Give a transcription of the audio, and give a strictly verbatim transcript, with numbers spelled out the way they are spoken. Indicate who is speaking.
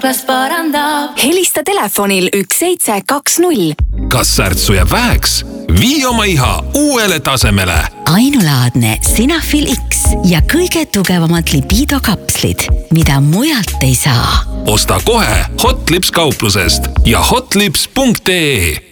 Speaker 1: Carglass parandab.
Speaker 2: Helista telefonil üks seitse kaks null.
Speaker 3: Kas särtsu jääb väheks? Vii oma iha uuele tasemele.
Speaker 4: Ainulaadne Sinafil X ja kõige tugevamad libiidokapslid, mida mujalt ei saa.
Speaker 3: Osta kohe Hotlips kauplusest ja hotlips punkt ee.